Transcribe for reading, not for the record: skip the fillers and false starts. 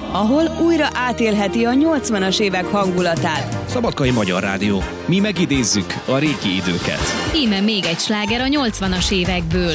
ahol újra átélheti a 80-as évek hangulatát. Szabadkai Magyar Rádió. Mi megidézzük a régi időket. Íme még egy sláger a 80-as évekből.